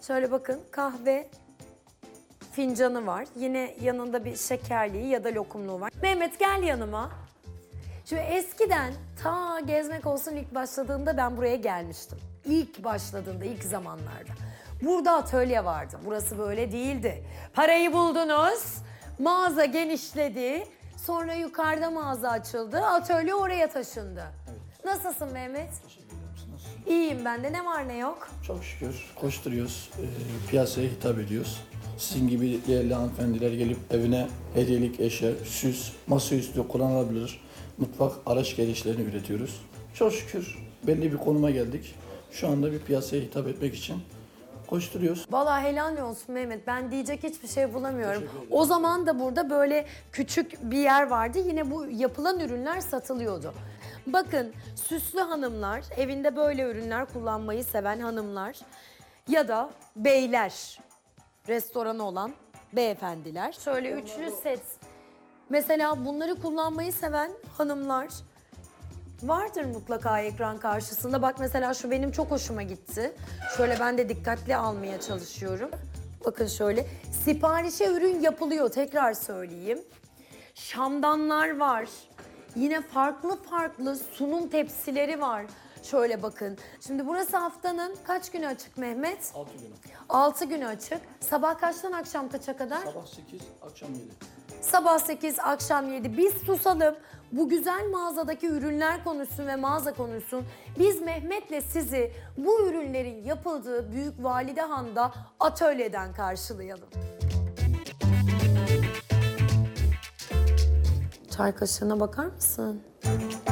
Şöyle bakın, kahve fincanı var. Yine yanında bir şekerliği ya da lokumluğu var. Mehmet gel yanıma. Şimdi eskiden ta Gezmek Olsun ilk başladığında ben buraya gelmiştim. İlk başladığında, ilk zamanlarda. Burada atölye vardı. Burası böyle değildi. Parayı buldunuz, mağaza genişledi. Sonra yukarıda mağaza açıldı, atölye oraya taşındı. Evet. Nasılsın Mehmet? İyiyim ben de. Ne var ne yok? Çok şükür koşturuyoruz, piyasaya hitap ediyoruz. Sizin gibi değerli hanımefendiler gelip evine hediyelik eşya, süs, masaüstü kullanılabilir mutfak araç gereçlerini üretiyoruz. Çok şükür belli bir konuma geldik. Şu anda bir piyasaya hitap etmek için koşturuyoruz. Vallahi helal olsun Mehmet. Ben diyecek hiçbir şey bulamıyorum. O zaman da burada böyle küçük bir yer vardı. Yine bu yapılan ürünler satılıyordu. Bakın süslü hanımlar, evinde böyle ürünler kullanmayı seven hanımlar ya da beyler, restoranı olan beyefendiler. Şöyle üçlü set. Mesela bunları kullanmayı seven hanımlar vardır mutlaka ekran karşısında. Bak mesela şu benim çok hoşuma gitti. Şöyle ben de dikkatli almaya çalışıyorum. Bakın şöyle siparişe ürün yapılıyor, tekrar söyleyeyim. Şamdanlar var. Yine farklı farklı sunum tepsileri var. Şöyle bakın. Şimdi burası haftanın kaç günü açık Mehmet? 6 gün. 6 günü açık. Sabah kaçtan akşam kaça kadar? Sabah 8, akşam 7. Sabah 8, akşam 7. Biz susalım. Bu güzel mağazadaki ürünler konuşsun ve mağaza konuşsun. Biz Mehmet'le sizi bu ürünlerin yapıldığı Büyük Validehan'da atölyeden karşılayalım. Çay kaşığına bakar mısın?